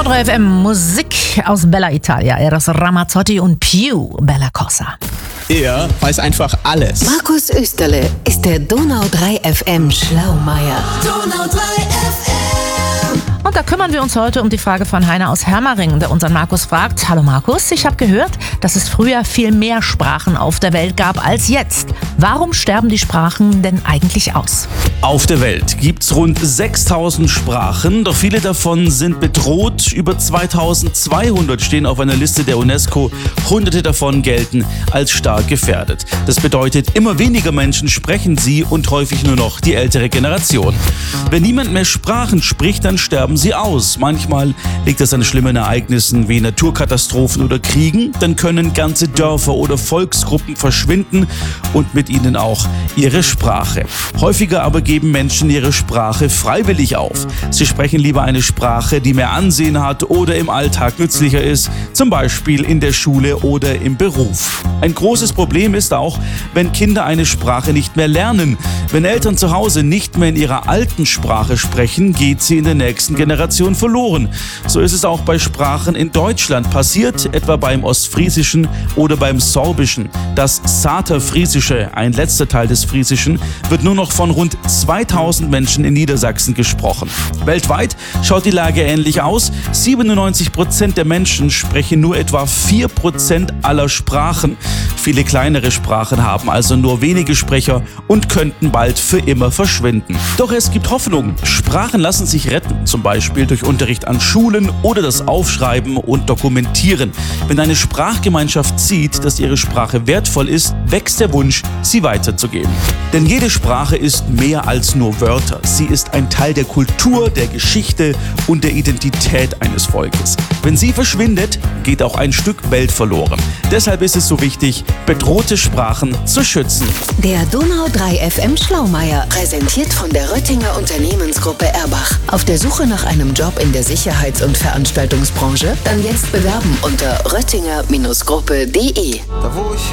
3 FM Musik aus Bella Italia. Eros Ramazzotti und Più Bella Cosa. Er weiß einfach alles. Markus Österle ist der Donau 3 FM Schlaumeier. Donau 3 FM. Und da kümmern wir uns heute um die Frage von Heiner aus Hermering, der unseren Markus fragt. Hallo Markus, ich habe gehört, dass es früher viel mehr Sprachen auf der Welt gab als jetzt. Warum sterben die Sprachen denn eigentlich aus? Auf der Welt gibt's rund 6000 Sprachen, doch viele davon sind bedroht. Über 2200 stehen auf einer Liste der UNESCO. Hunderte davon gelten als stark gefährdet. Das bedeutet, immer weniger Menschen sprechen sie und häufig nur noch die ältere Generation. Wenn niemand mehr Sprachen spricht, dann sterben sie aus. Manchmal liegt es an schlimmen Ereignissen wie Naturkatastrophen oder Kriegen. Dann können ganze Dörfer oder Volksgruppen verschwinden und mit ihnen auch ihre Sprache. Häufiger aber geben Menschen ihre Sprache freiwillig auf. Sie sprechen lieber eine Sprache, die mehr Ansehen hat oder im Alltag nützlicher ist, zum Beispiel in der Schule oder im Beruf. Ein großes Problem ist auch, wenn Kinder eine Sprache nicht mehr lernen. Wenn Eltern zu Hause nicht mehr in ihrer alten Sprache sprechen, geht sie in der nächsten Generation verloren. So ist es auch bei Sprachen in Deutschland passiert, etwa beim Ostfriesischen oder beim Sorbischen. Das Saterfriesische, ein letzter Teil des Friesischen, wird nur noch von rund 2000 Menschen in Niedersachsen gesprochen. Weltweit schaut die Lage ähnlich aus. 97% der Menschen sprechen nur etwa 4% aller Sprachen. Viele kleinere Sprachen haben also nur wenige Sprecher und könnten bald für immer verschwinden. Doch es gibt Hoffnung. Sprachen lassen sich retten, zum Beispiel durch Unterricht an Schulen oder das Aufschreiben und Dokumentieren. Wenn eine Sprachgemeinschaft sieht, dass ihre Sprache wertvoll ist, wächst der Wunsch, sie weiterzugeben. Denn jede Sprache ist mehr als nur Wörter. Sie ist ein Teil der Kultur, der Geschichte und der Identität eines Volkes. Wenn sie verschwindet, geht auch ein Stück Welt verloren. Deshalb ist es so wichtig, bedrohte Sprachen zu schützen. Der Donau 3 FM Schlaumeier, präsentiert von der Röttinger Unternehmensgruppe Erbach. Auf der Suche nach einem Job in der Sicherheits- und Veranstaltungsbranche? Dann jetzt bewerben unter röttinger-gruppe.de. Da wo ich